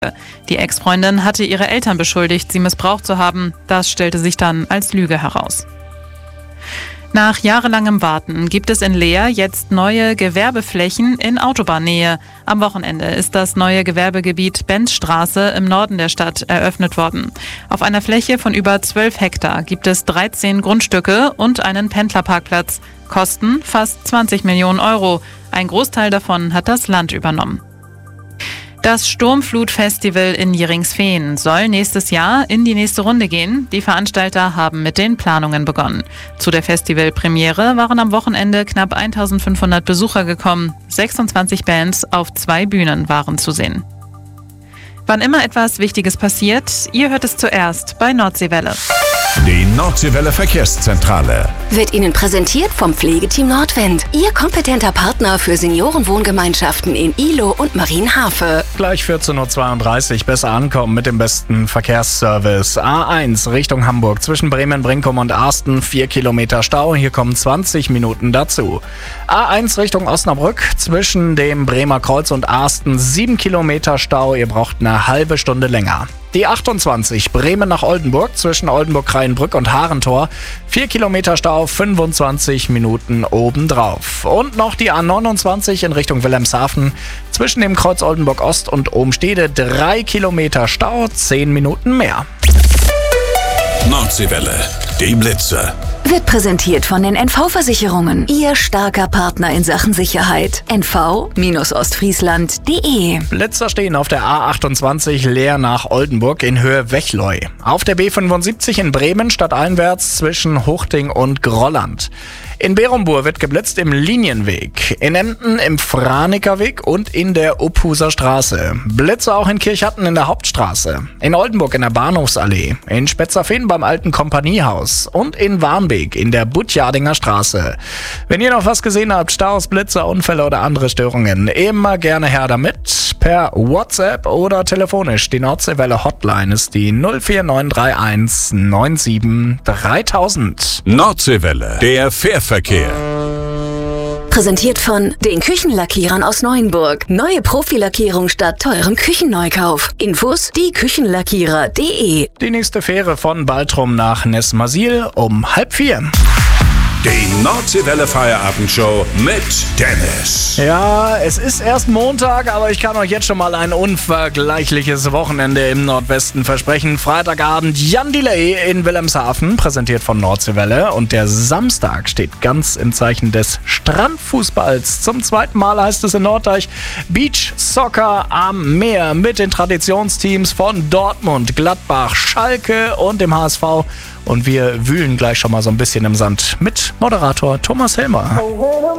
Die Ex-Freundin hatte ihre Eltern beschuldigt, sie missbraucht zu haben. Das stellte sich dann als Lüge heraus. Nach jahrelangem Warten gibt es in Leer jetzt neue Gewerbeflächen in Autobahnnähe. Am Wochenende ist das neue Gewerbegebiet Benzstraße im Norden der Stadt eröffnet worden. Auf einer Fläche von über 12 Hektar gibt es 13 Grundstücke und einen Pendlerparkplatz. Kosten fast 20 Millionen Euro. Ein Großteil davon hat das Land übernommen. Das Sturmflut-Festival in Jeringsfehn soll nächstes Jahr in die nächste Runde gehen. Die Veranstalter haben mit den Planungen begonnen. Zu der Festivalpremiere waren am Wochenende knapp 1500 Besucher gekommen. 26 Bands auf 2 Bühnen waren zu sehen. Wann immer etwas Wichtiges passiert, ihr hört es zuerst bei Nordseewelle. Die Nordseewelle Verkehrszentrale Wird Ihnen präsentiert vom Pflegeteam Nordwind. Ihr kompetenter Partner für Seniorenwohngemeinschaften in Ihlow und Marienhafe. Gleich 14.32 Uhr, besser ankommen mit dem besten Verkehrsservice. A1 Richtung Hamburg zwischen Bremen, Brinkum und Arsten, 4 Kilometer Stau. Hier kommen 20 Minuten dazu. A1 Richtung Osnabrück zwischen dem Bremer Kreuz und Arsten, 7 Kilometer Stau. Ihr braucht eine halbe Stunde länger. Die 28 Bremen nach Oldenburg zwischen Oldenburg-Kraienbrück und Harentor. 4 Kilometer Stau, 25 Minuten obendrauf. Und noch die A29 in Richtung Wilhelmshaven zwischen dem Kreuz Oldenburg Ost und Ohmstede. 3 Kilometer Stau, 10 Minuten mehr. Nordseewelle, die Blitze. Wird präsentiert von den NV-Versicherungen. Ihr starker Partner in Sachen Sicherheit. nv-ostfriesland.de. Blitzer stehen auf der A28 Leer nach Oldenburg in Höhe Wechleu. Auf der B75 in Bremen stadteinwärts zwischen Huchting und Grolland. In Berumbur wird geblitzt im Linienweg, in Emden im Franeker Weg und in der Uphuser Straße. Blitze auch in Kirchhatten in der Hauptstraße, in Oldenburg in der Bahnhofsallee, in Spetzerfehn beim alten Kompaniehaus und in Warnbeek in der Butjardinger Straße. Wenn ihr noch was gesehen habt, Staus, Blitze, Unfälle oder andere Störungen, immer gerne her damit. Per WhatsApp oder telefonisch. Die Nordseewelle Hotline ist die 04931 97 3000. Nordseewelle, der Fährverkehr. Präsentiert von den Küchenlackierern aus Neuenburg. Neue Profilackierung statt teurem Küchenneukauf. Infos dieküchenlackierer.de. Die nächste Fähre von Baltrum nach Nessmasil um 3:30. Die Nordseewelle Feierabendshow mit Dennis. Ja, es ist erst Montag, aber ich kann euch jetzt schon mal ein unvergleichliches Wochenende im Nordwesten versprechen. Freitagabend Jan Delay in Wilhelmshaven, präsentiert von Nordseewelle. Und der Samstag steht ganz im Zeichen des Strandfußballs. Zum zweiten Mal heißt es in Norddeich Beach Soccer am Meer mit den Traditionsteams von Dortmund, Gladbach, Schalke und dem HSV. Und wir wühlen gleich schon mal so ein bisschen im Sand mit Moderator Thomas Helmer.